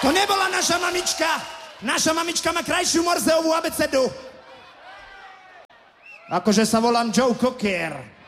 To nebola naša mamička. Naša mamička má krajšiu Morzeovú abecedu. Akože sa volám Joe Cocker.